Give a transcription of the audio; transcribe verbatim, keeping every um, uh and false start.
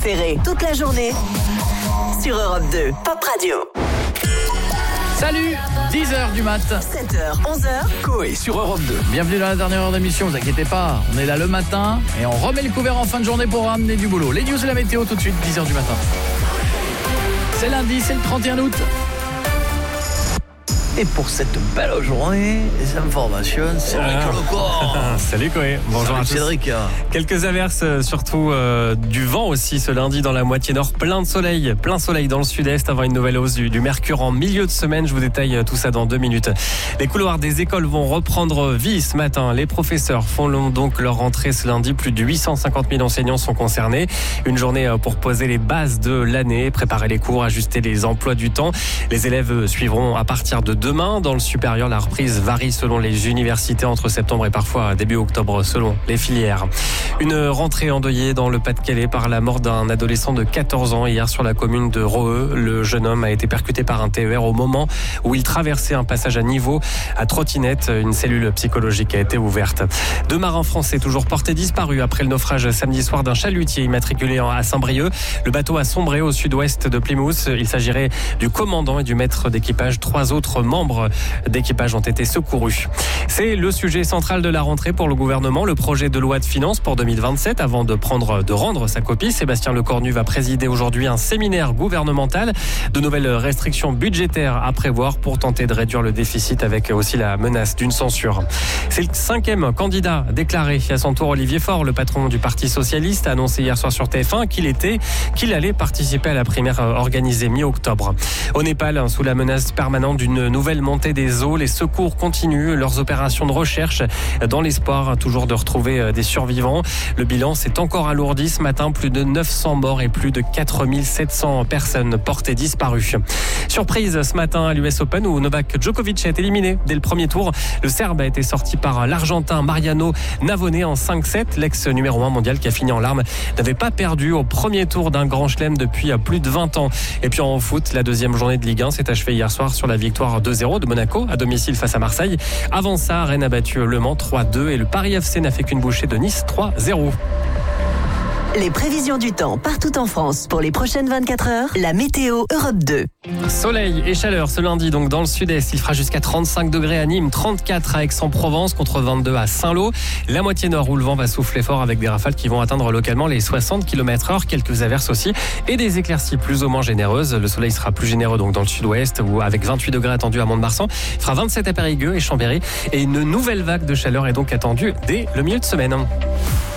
Ferré, toute la journée sur Europe deux, Pop Radio. Salut, dix heures du mat. sept heures, onze heures. Coé sur Europe deux. Bienvenue dans la dernière heure d'émission, vous inquiétez pas. On est là le matin et on remet le couvert en fin de journée pour ramener du boulot. Les news et la météo tout de suite, dix heures du matin. C'est lundi, c'est le trente et un août. Et pour cette belle journée, les informations, c'est Cédric ah. Lecor. Salut Coé, bonjour Salut à tous. Cédric. Quelques averses, surtout euh, du vent aussi ce lundi dans la moitié nord. Plein de soleil, plein soleil dans le sud-est avant une nouvelle hausse du, du mercure en milieu de semaine. Je vous détaille tout ça dans deux minutes. Les couloirs des écoles vont reprendre vie ce matin. Les professeurs font donc leur rentrée ce lundi. Plus de huit cent cinquante mille enseignants sont concernés. Une journée pour poser les bases de l'année, préparer les cours, ajuster les emplois du temps. Les élèves suivront à partir de demain. Dans le supérieur, la reprise varie selon les universités entre septembre et parfois début octobre selon les filières. Une rentrée endeuillée dans le Pas-de-Calais par la mort d'un adolescent de quatorze ans hier sur la commune de Roeux. Le jeune homme a été percuté par un T E R au moment où il traversait un passage à niveau à trottinette. Une cellule psychologique a été ouverte. Deux marins français toujours portés disparus après le naufrage samedi soir d'un chalutier immatriculé à Saint-Brieuc. Le bateau a sombré au sud-ouest de Plymouth. Il s'agirait du commandant et du maître d'équipage. Trois autres membres d'équipage ont été secourus. C'est le sujet central de la rentrée pour le gouvernement, le projet de loi de finances pour deux mille vingt-sept. Avant de prendre, de rendre sa copie, Sébastien Lecornu va présider aujourd'hui un séminaire gouvernemental. De nouvelles restrictions budgétaires à prévoir pour tenter de réduire le déficit avec aussi la menace d'une censure. C'est le cinquième candidat déclaré. À son tour, Olivier Faure, le patron du Parti Socialiste, a annoncé hier soir sur T F un qu'il était, qu'il allait participer à la primaire organisée mi-octobre. Au Népal, sous la menace permanente d'une nouvelle montée des eaux, les secours continuent leurs opérations de recherche dans l'espoir toujours de retrouver des survivants. Le bilan s'est encore alourdi ce matin, plus de neuf cents morts et plus de quatre mille sept cents personnes portées disparues. Surprise ce matin à l'U S Open où Novak Djokovic a été éliminé dès le premier tour. Le Serbe a été sorti par l'Argentin Mariano Navone en cinq sept. L'ex numéro un mondial qui a fini en larmes n'avait pas perdu au premier tour d'un grand chelem depuis plus de vingt ans. Et puis en foot, la deuxième journée de Ligue un s'est achevée hier soir sur la victoire deux zéro de Monaco à domicile face à Marseille. Avant ça, Rennes a battu Le Mans trois deux et le Paris F C n'a fait qu'une bouchée de Nice trois zéro. Les prévisions du temps partout en France pour les prochaines vingt-quatre heures. La météo Europe deux. Soleil et chaleur ce lundi donc dans le sud-est. Il fera jusqu'à trente-cinq degrés à Nîmes, trente-quatre à Aix-en-Provence contre vingt-deux à Saint-Lô. La moitié nord où le vent va souffler fort avec des rafales qui vont atteindre localement les soixante kilomètres heure. Quelques averses aussi et des éclaircies plus ou moins généreuses. Le soleil sera plus généreux donc dans le sud-ouest où avec vingt-huit degrés attendus à Mont-de-Marsan. Il fera vingt-sept à Périgueux et Chambéry. Et une nouvelle vague de chaleur est donc attendue dès le milieu de semaine.